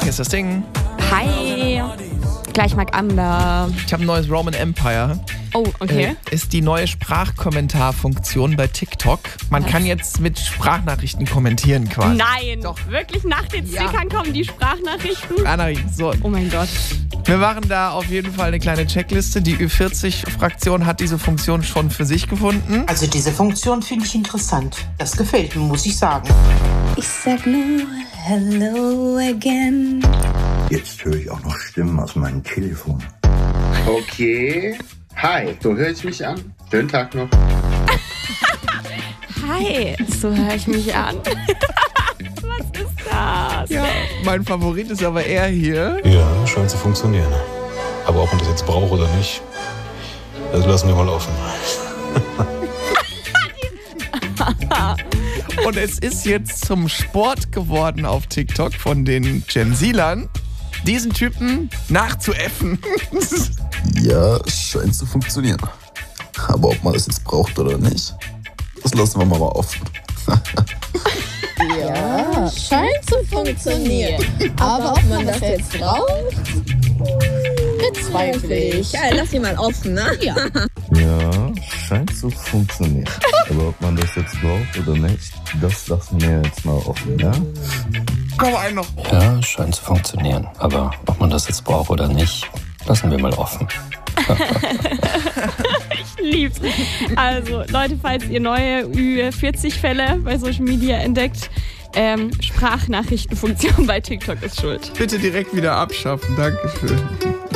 hier ist das Ding. Hi. Gleich mag Amber. Ich habe ein neues Roman Empire. Oh, okay. Ist die neue Sprachkommentarfunktion bei TikTok. Man kann jetzt mit Sprachnachrichten kommentieren quasi. Nein, Doch. Wirklich nach den Stickern kommen die Sprachnachrichten? Sprachnachrichten, so. Oh mein Gott. Wir machen da auf jeden Fall eine kleine Checkliste. Die Ü40-Fraktion hat diese Funktion schon für sich gefunden. Also diese Funktion finde ich interessant. Das gefällt mir, muss ich sagen. Ich sag nur hello again. Jetzt höre ich auch noch Stimmen aus meinem Telefon. Okay. Hi, so höre ich mich an. Schönen Tag noch. Hi, so höre ich mich an. Was ist das? Ja, mein Favorit ist aber eher hier. Ja, scheint zu funktionieren. Aber ob man das jetzt braucht oder nicht, das lassen wir mal offen. Und es ist jetzt zum Sport geworden auf TikTok von den Gen Z-Lern, diesen Typen nachzuäffen. Ja, scheint zu funktionieren. Aber ob man das jetzt braucht oder nicht, das lassen wir mal offen. Ja, scheint zu funktionieren. Aber ob man das jetzt braucht, bezweifle ich. Ja, lass ihn mal offen, ne? Ja. Ja, scheint zu funktionieren. Aber ob man das jetzt braucht oder nicht, das lassen wir jetzt mal offen, ja? Komm, einen noch. Ja, scheint zu funktionieren. Aber ob man das jetzt braucht oder nicht, lassen wir mal offen. Ich lieb's. Also, Leute, falls ihr neue Ü40-Fälle bei Social Media entdeckt, Sprachnachrichtenfunktion bei TikTok ist schuld. Bitte direkt wieder abschaffen. Dankeschön.